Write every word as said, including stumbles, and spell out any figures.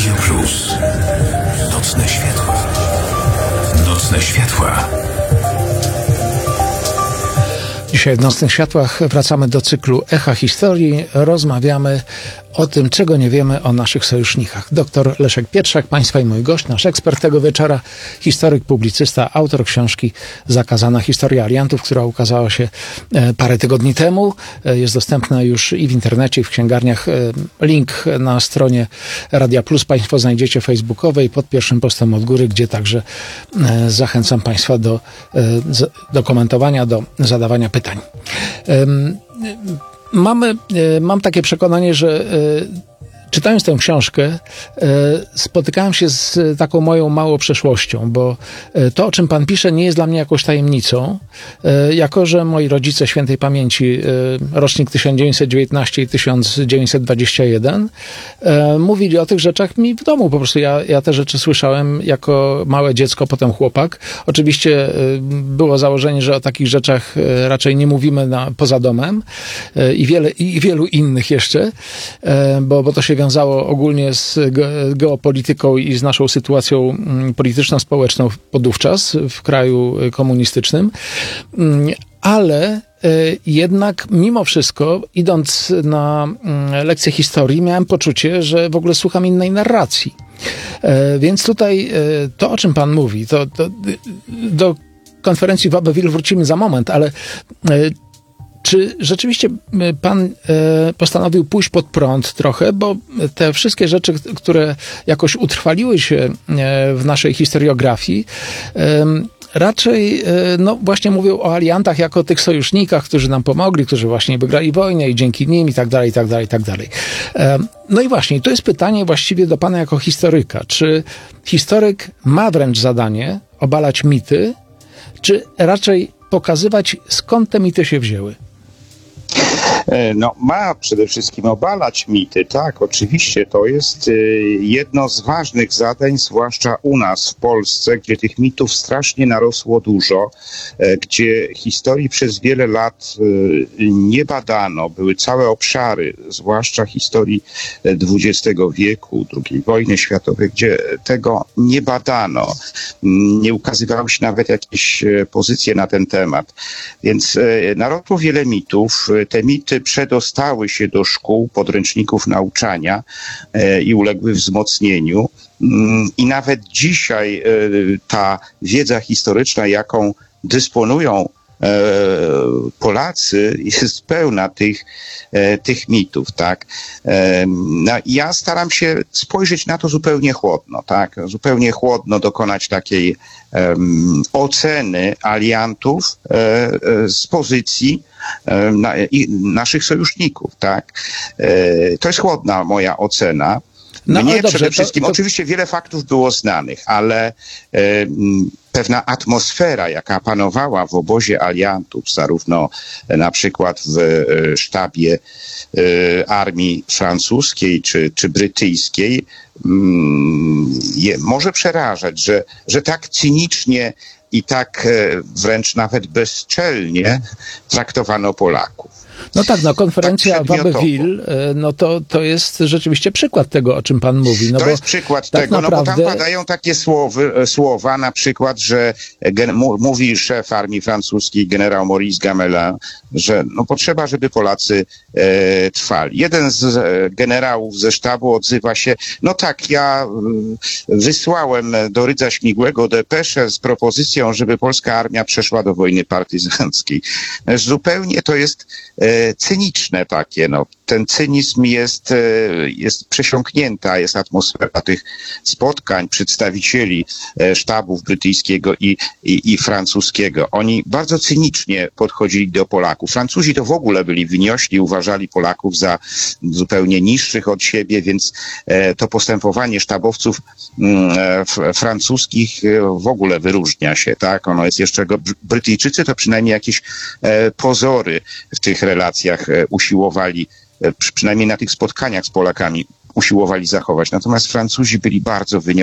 Radio Plus. Nocne światła. Nocne światła. Dzisiaj w Nocnych Światłach wracamy do cyklu Echa Historii. Rozmawiamy o tym, czego nie wiemy o naszych sojusznikach. Doktor Leszek Pietrzak, Państwa i mój gość, nasz ekspert tego wieczora, historyk, publicysta, autor książki Zakazana Historia Aliantów, która ukazała się parę tygodni temu. Jest dostępna już i w internecie, i w księgarniach. Link na stronie Radia Plus Państwo znajdziecie facebookowej pod pierwszym postem od góry, gdzie także zachęcam Państwa do, do komentowania, do zadawania pytań. Mamy, mam takie przekonanie, że czytając tę książkę, spotykałem się z taką moją małą przeszłością, bo to, o czym pan pisze, nie jest dla mnie jakąś tajemnicą. Jako że moi rodzice świętej pamięci, rocznik tysiąc dziewięćset dziewiętnaście i tysiąc dziewięćset dwadzieścia jeden, mówili o tych rzeczach mi w domu. Po prostu ja, ja te rzeczy słyszałem jako małe dziecko, potem chłopak. Oczywiście było założenie, że o takich rzeczach raczej nie mówimy na, poza domem i, wiele, i wielu innych jeszcze, bo, bo to się wiązało ogólnie z geopolityką i z naszą sytuacją polityczno-społeczną podówczas w kraju komunistycznym. Ale jednak mimo wszystko, idąc na lekcję historii, miałem poczucie, że w ogóle słucham innej narracji. Więc tutaj to, o czym pan mówi, to, to do konferencji w Abbeville wrócimy za moment, ale czy rzeczywiście pan postanowił pójść pod prąd trochę, bo te wszystkie rzeczy, które jakoś utrwaliły się w naszej historiografii, raczej, no właśnie mówią o aliantach jako tych sojusznikach, którzy nam pomogli, którzy właśnie wygrali wojnę i dzięki nim i tak dalej, i tak dalej, i tak dalej. No i właśnie, to jest pytanie właściwie do pana jako historyka. Czy historyk ma wręcz zadanie obalać mity, czy raczej pokazywać, skąd te mity się wzięły? No, ma przede wszystkim obalać mity, tak, oczywiście, to jest jedno z ważnych zadań, zwłaszcza u nas w Polsce, gdzie tych mitów strasznie narosło dużo, gdzie historii przez wiele lat nie badano, były całe obszary, zwłaszcza historii dwudziestego wieku, drugiej wojny światowej, gdzie tego nie badano, nie ukazywały się nawet jakieś pozycje na ten temat, więc narosło wiele mitów, te mity przedostały się do szkół, podręczników nauczania e, i uległy wzmocnieniu. I nawet dzisiaj e, ta wiedza historyczna, jaką dysponują e, Polacy, jest pełna tych, e, tych mitów, tak. E, no, ja staram się spojrzeć na to zupełnie chłodno, tak. Zupełnie chłodno dokonać takiej um, oceny aliantów e, e, z pozycji Na, i naszych sojuszników, tak? E, to jest chłodna moja ocena. No, Mnie dobrze, przede wszystkim, to, to... oczywiście wiele faktów było znanych, ale e, m, pewna atmosfera, jaka panowała w obozie aliantów, zarówno e, na przykład w e, sztabie e, armii francuskiej czy, czy brytyjskiej, m, je, może przerażać, że, że tak cynicznie i tak wręcz nawet bezczelnie traktowano Polaków. No tak, no konferencja tak w Abbeville, no to, to jest rzeczywiście przykład tego, o czym pan mówi. No to bo jest przykład tak tego, naprawdę... no bo tam padają takie słowy, słowa, na przykład, że gen, mówi szef armii francuskiej, generał Maurice Gamelin, że no potrzeba, żeby Polacy e, trwali. Jeden z e, generałów ze sztabu odzywa się, no tak, ja e, wysłałem do Rydza Śmigłego depeszę z propozycją, żeby polska armia przeszła do wojny partyzanckiej. Zupełnie to jest e, cyniczne takie, no. Ten cynizm jest, jest przesiąknięta, jest atmosfera tych spotkań przedstawicieli sztabów brytyjskiego i, i, i francuskiego. Oni bardzo cynicznie podchodzili do Polaków. Francuzi to w ogóle byli wyniośli, uważali Polaków za zupełnie niższych od siebie, więc to postępowanie sztabowców francuskich w ogóle wyróżnia się, tak? Ono jest jeszcze, Brytyjczycy to przynajmniej jakieś pozory w tych relacjach usiłowali, przynajmniej na tych spotkaniach z Polakami usiłowali zachować. Natomiast Francuzi byli bardzo wyniosli.